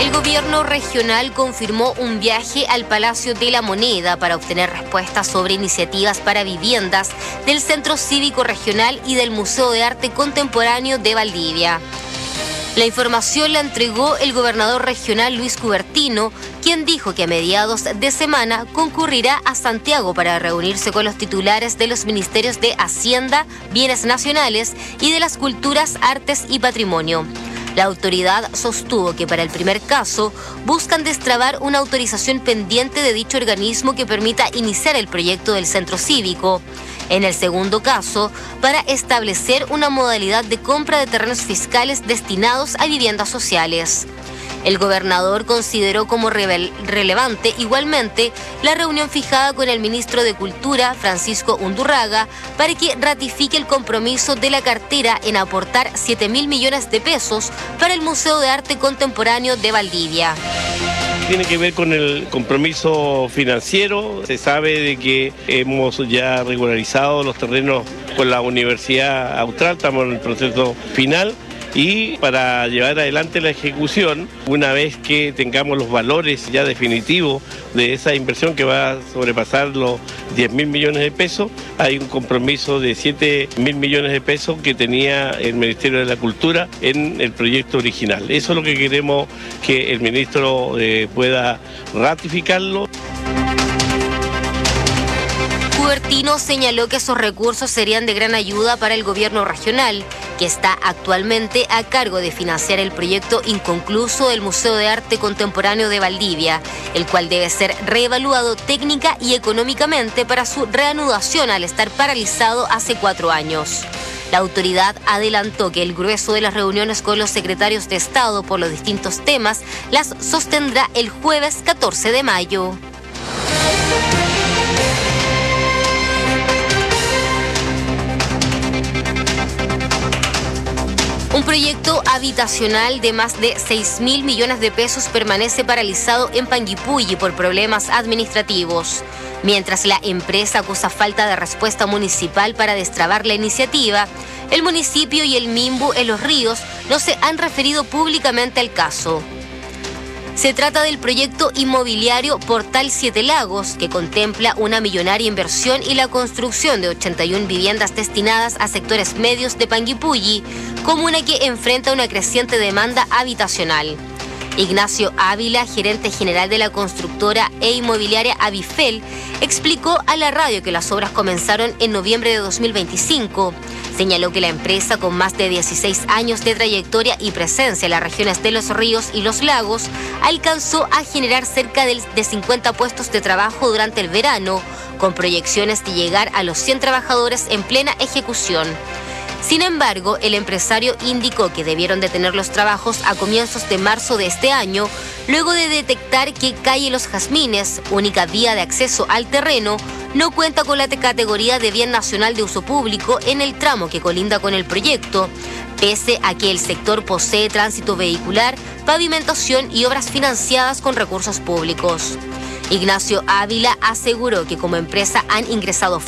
El gobierno regional confirmó un viaje al Palacio de la Moneda para obtener respuestas sobre iniciativas para viviendas del Centro Cívico Regional y del Museo de Arte Contemporáneo de Valdivia. La información la entregó el gobernador regional Luis Cubertino, quien dijo que a mediados de semana concurrirá a Santiago para reunirse con los titulares de los ministerios de Hacienda, Bienes Nacionales y de las Culturas, Artes y Patrimonio. La autoridad sostuvo que para el primer caso buscan destrabar una autorización pendiente de dicho organismo que permita iniciar el proyecto del centro cívico. En el segundo caso, para establecer una modalidad de compra de terrenos fiscales destinados a viviendas sociales. El gobernador consideró como relevante igualmente la reunión fijada con el ministro de Cultura, Francisco Undurraga, para que ratifique el compromiso de la cartera en aportar 7.000 millones de pesos para el Museo de Arte Contemporáneo de Valdivia. Tiene que ver con el compromiso financiero. Se sabe de que hemos ya regularizado los terrenos con la Universidad Austral, estamos en el proceso final. Y para llevar adelante la ejecución, una vez que tengamos los valores ya definitivos de esa inversión que va a sobrepasar los 10.000 millones de pesos, hay un compromiso de 7.000 millones de pesos que tenía el Ministerio de la Cultura en el proyecto original. Eso es lo que queremos que el ministro pueda ratificarlo. Cubertino señaló que esos recursos serían de gran ayuda para el gobierno regional, que está actualmente a cargo de financiar el proyecto inconcluso del Museo de Arte Contemporáneo de Valdivia, el cual debe ser reevaluado técnica y económicamente para su reanudación al estar paralizado hace 4 años. La autoridad adelantó que el grueso de las reuniones con los secretarios de Estado por los distintos temas las sostendrá el jueves 14 de mayo. Un proyecto habitacional de más de 6.000 millones de pesos permanece paralizado en Panguipulli por problemas administrativos. Mientras la empresa acusa falta de respuesta municipal para destrabar la iniciativa, el municipio y el Minbu en Los Ríos no se han referido públicamente al caso. Se trata del proyecto inmobiliario Portal Siete Lagos, que contempla una millonaria inversión y la construcción de 81 viviendas destinadas a sectores medios de Panguipulli, comuna que enfrenta una creciente demanda habitacional. Ignacio Ávila, gerente general de la constructora e inmobiliaria Avifel, explicó a la radio que las obras comenzaron en noviembre de 2025. Señaló que la empresa, con más de 16 años de trayectoria y presencia en las regiones de Los Ríos y Los Lagos, alcanzó a generar cerca de 50 puestos de trabajo durante el verano, con proyecciones de llegar a los 100 trabajadores en plena ejecución. Sin embargo, el empresario indicó que debieron detener los trabajos a comienzos de marzo de este año, luego de detectar que calle Los Jazmines, única vía de acceso al terreno, no cuenta con la categoría de bien nacional de uso público en el tramo que colinda con el proyecto, pese a que el sector posee tránsito vehicular, pavimentación y obras financiadas con recursos públicos. Ignacio Ávila aseguró que como empresa han ingresado